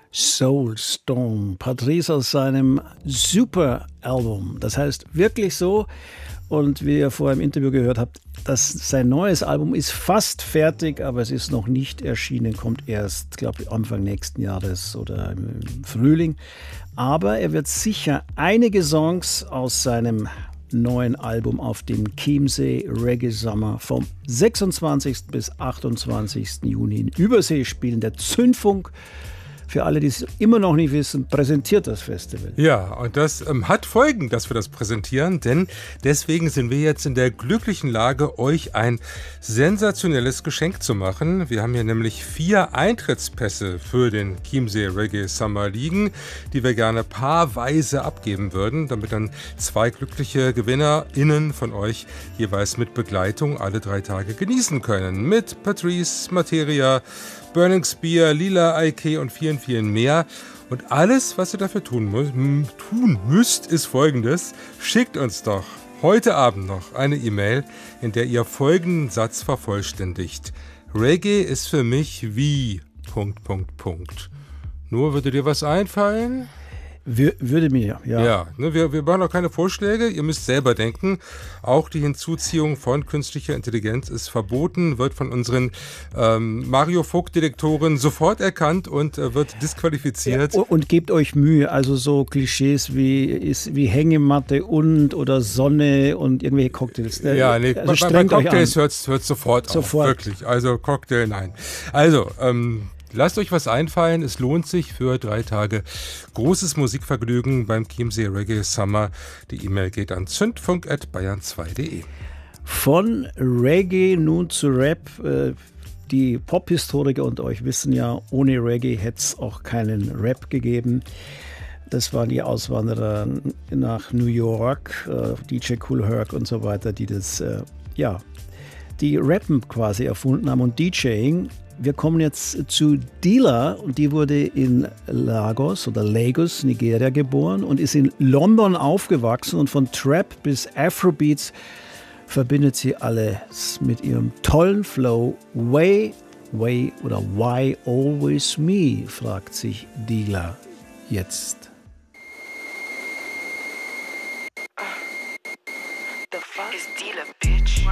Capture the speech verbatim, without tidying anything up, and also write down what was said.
Soulstorm, Patrice aus seinem Super-Album. Das heißt wirklich so, und wie ihr vorher im Interview gehört habt, dass sein neues Album ist fast fertig, aber es ist noch nicht erschienen, kommt erst, glaube ich, Anfang nächsten Jahres oder im Frühling. Aber er wird sicher einige Songs aus seinem neuen Album auf dem Chiemsee Reggae Summer vom sechsundzwanzigsten bis achtundzwanzigsten Juni in Übersee spielen. Der Zündfunk, für alle, die es immer noch nicht wissen, präsentiert das Festival. Ja, und das ähm, hat Folgen, dass wir das präsentieren, denn deswegen sind wir jetzt in der glücklichen Lage, euch ein sensationelles Geschenk zu machen. Wir haben hier nämlich vier Eintrittspässe für den Chiemsee Reggae Summer liegen, die wir gerne paarweise abgeben würden, damit dann zwei glückliche GewinnerInnen von euch jeweils mit Begleitung alle drei Tage genießen können. Mit Patrice, Materia, Burning Spear, Lila I K und vielen, vielen mehr. Und alles, was ihr dafür tun, mu- tun müsst, ist Folgendes. Schickt uns doch heute Abend noch eine E-Mail, in der ihr folgenden Satz vervollständigt. Reggae ist für mich wie... Punkt, Punkt, Punkt. Nur, würde dir was einfallen? Wür- würde mir, ja. Ja, ne, wir, wir machen auch keine Vorschläge, ihr müsst selber denken. Auch die Hinzuziehung von künstlicher Intelligenz ist verboten, wird von unseren ähm, Mario Vogt-Detektoren sofort erkannt und äh, wird disqualifiziert. Ja, und, und gebt euch Mühe, also so Klischees wie, ist, wie Hängematte und oder Sonne und irgendwelche Cocktails. Ne? Ja, nee, also bei, bei Cocktails hört hört es sofort, sofort auf, wirklich. Also Cocktail, nein. Also, ähm, lasst euch was einfallen, es lohnt sich für drei Tage großes Musikvergnügen beim Chiemsee Reggae Summer. Die E-Mail geht an zündfunk at bayern zwei punkt de. Von Reggae nun zu Rap. Äh, die Pop-Historiker unter euch wissen ja, ohne Reggae hätte es auch keinen Rap gegeben. Das waren die Auswanderer nach New York, äh, D J Kool Herc und so weiter, die das, äh, ja, die Rappen quasi erfunden haben und DJing. Wir kommen jetzt zu Dila und die wurde in Lagos oder Lagos, Nigeria geboren und ist in London aufgewachsen und von Trap bis Afrobeats verbindet sie alles mit ihrem tollen Flow. Way, way oder why always me, fragt sich Dila jetzt.